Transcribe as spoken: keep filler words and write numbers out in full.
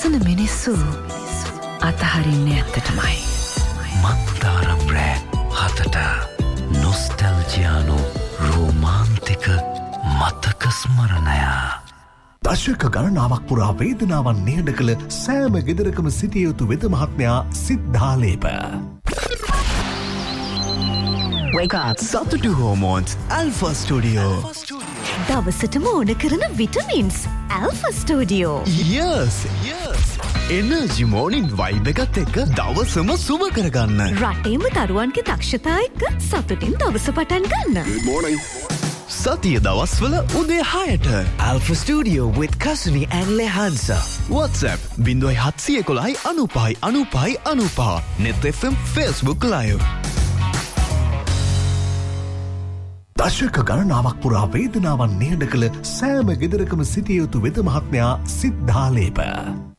ලස්සන මිනිස්සු අතහරින්නේ ඇත්තටමයි. මන්දාරම් රෑ හතට නොස්ටැල්ජියානු රෝමාන්තික මතක ස්මරණය. දශක ගණනාවක් පුරා වේදනාවන් නිහඬ කළ සෑම ගෙදරකම සිටිය යුතු වෙද මහත්මයා සිද්ධාලේප. Wake up. සතුටු හෝමෝන්ස් Alpha Studio. දවසටම ඕන කරන vitamins Alpha Studio. Yes, yes. Energy morning vibe එකත් එක්ක දවසම සුබ කරගන්න. රටේම දරුවන්ගේ දක්ෂතා එක්ක සතුටින් දවස පටන් ගන්න. Good morning. සතිය දවස්වල උදේ හයට Alpha Studio with Kasuni and Lehansa. WhatsApp zero सात एक एक අනුපහයි අනුපහයි අනුපහ. Net F M Facebook Live. දශක ගණනාවක් පුරා වේදනාවන් නිහඬ කළ සෑම ගෙදරකම සිටිය යුතු වෙද මහත්මයා සිද්ධාලේප.